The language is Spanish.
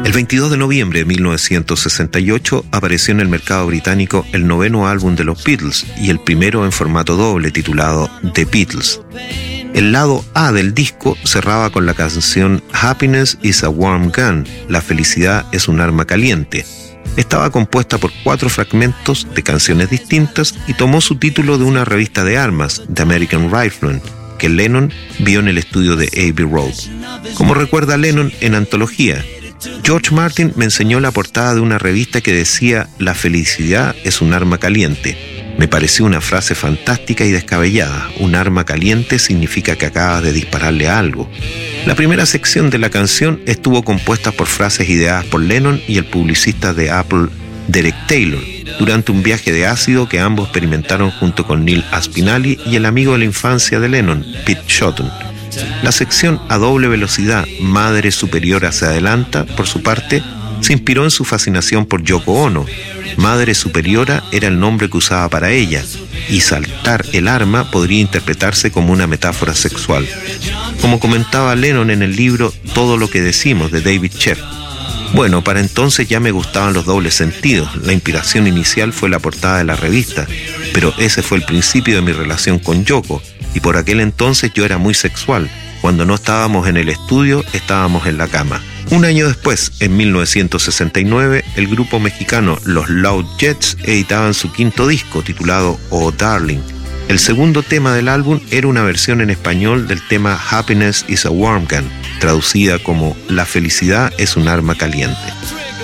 El 22 de noviembre de 1968 apareció en el mercado británico el noveno álbum de los Beatles y el primero en formato doble titulado The Beatles. El lado A del disco cerraba con la canción Happiness is a Warm Gun, la felicidad es un arma caliente. Estaba compuesta por 4 fragmentos de canciones distintas y tomó su título de una revista de armas, The American Rifleman, que Lennon vio en el estudio de Abbey Road. Como recuerda Lennon en Antología, George Martin me enseñó la portada de una revista que decía «La felicidad es un arma caliente». Me pareció una frase fantástica y descabellada. Un arma caliente significa que acabas de dispararle a algo. La primera sección de la canción estuvo compuesta por frases ideadas por Lennon y el publicista de Apple, Derek Taylor, durante un viaje de ácido que ambos experimentaron junto con Neil Aspinall y el amigo de la infancia de Lennon, Pete Shotton. La sección a doble velocidad, Madre Superiora se adelanta, por su parte, se inspiró en su fascinación por Yoko Ono. Madre Superiora era el nombre que usaba para ella, y saltar el arma podría interpretarse como una metáfora sexual. Como comentaba Lennon en el libro Todo lo que decimos, de David Sheff. Bueno, para entonces ya me gustaban los dobles sentidos. La inspiración inicial fue la portada de la revista, pero ese fue el principio de mi relación con Yoko, y por aquel entonces yo era muy sexual. Cuando no estábamos en el estudio, estábamos en la cama. Un año después, en 1969, el grupo mexicano Los Loud Jets editaban su 5º disco, titulado Oh Darling. El segundo tema del álbum era una versión en español del tema Happiness is a Warm Gun, traducida como La felicidad es un arma caliente.